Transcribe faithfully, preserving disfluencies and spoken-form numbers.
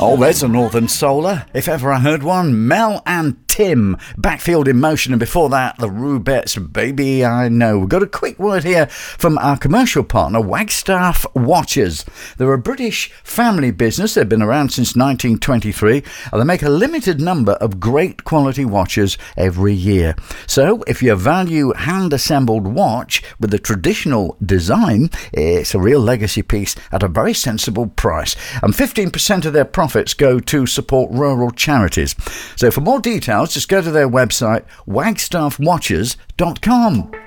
Oh, there's a Northern Solar, if ever I heard one. Mel and Tim, Backfield in Motion, and before that, the Rubettes, Baby I Know. We've got a quick word here from our commercial partner, Wagstaff Watches. They're a British family business. They've been around since nineteen twenty-three, and they make a limited number of great quality watches every year. So, if you value hand-assembled watch with a traditional design, it's a real legacy piece at a very sensible price. And fifteen percent of their profits go to support rural charities. So for more details, just go to their website, wagstaff watches dot com.